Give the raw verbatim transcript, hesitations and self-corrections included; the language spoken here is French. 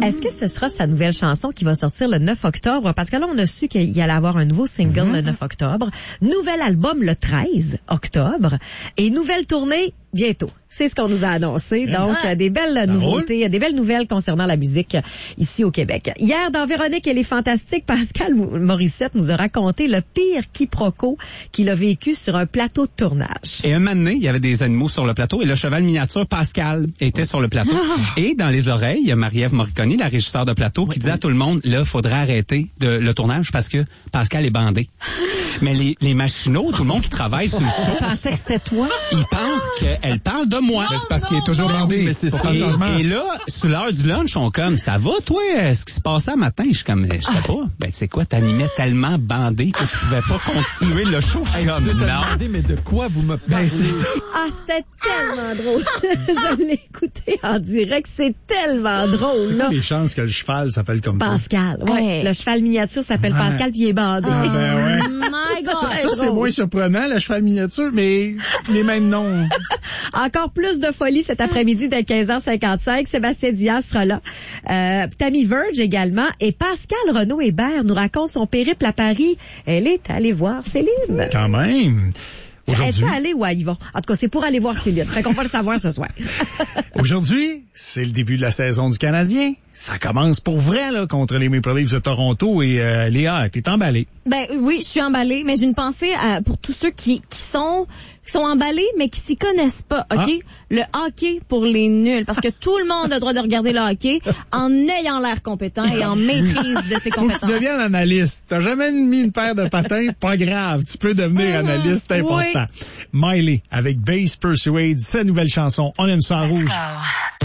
Est-ce que ce sera sa nouvelle chanson qui va sortir le neuf octobre? Parce que là, on a su qu'il allait avoir un nouveau single mm-hmm. le neuf octobre, nouvel album le treize octobre et nouvelle tournée bientôt. C'est ce qu'on nous a annoncé. Donc, ouais. des belles Ça nouveautés, roule. des belles nouvelles concernant la musique ici au Québec. Hier, dans Véronique, elle est fantastique, Pascal Morissette nous a raconté le pire quiproquo qu'il a vécu sur un plateau de tournage. Et un moment donné, il y avait des animaux sur le plateau et le cheval miniature Pascal était sur le plateau. Et dans les oreilles, il y a Marie-Ève Morricone, la régisseur de plateau, qui oui, disait oui. à tout le monde, là, faudrait arrêter de, le tournage parce que Pascal est bandé. Mais les, les machinaux, tout le monde qui travaille sur le show... Je pensais que c'était toi. Ils pensent qu'elle parle de moi. Mais c'est parce non, qu'il est toujours non, bandé. Mais c'est ça. Et, et là, sur l'heure du lunch, on comme, ça va, toi, ce qui se passait à matin? Je suis comme, je sais pas. Ben, tu sais quoi, t'animais tellement bandé que tu pouvais pas continuer le show. Je suis comme, non. Demander, mais de quoi vous me parlez? Ben, c'est... Ah, c'était tellement drôle. Je l'ai écouté en direct. C'est tellement drôle, c'est là. quoi les chances que le cheval s'appelle comme Pascal. ça? Ouais. Hey. Le cheval miniature s'appelle ouais. Pascal puis il est bandé. Ah, ben ouais. My God. Ça, ça c'est moins surprenant, le cheval miniature, mais les mêmes noms. Encore plus de folie cet après-midi dès quinze heures cinquante-cinq. Sébastien Diaz sera là. Euh, Tammy Verge également. Et Pascal Renaud-Hébert nous raconte son périple à Paris. Elle est allée voir Céline. Quand même. Aujourd'hui. Elle peut aller où ils vont. En tout cas, c'est pour aller voir Céline. Fait qu'on va le savoir ce soir. Aujourd'hui, c'est le début de la saison du Canadien. Ça commence pour vrai, là, contre les Maple Leafs de Toronto. Et euh, Léa, t'es emballée. Ben oui, je suis emballée, mais j'ai une pensée à, pour tous ceux qui, qui sont qui sont emballés, mais qui s'y connaissent pas, OK? Ah. Le hockey pour les nuls, parce que tout le monde a le droit de regarder le hockey en ayant l'air compétent et en maîtrise de ses compétences. Faut que tu deviennes analyste. T'as jamais mis une paire de patins? Pas grave, tu peux devenir analyste, c'est important. Oui. Miley, avec Bass Persuade, sa nouvelle chanson, On aime ça en rouge.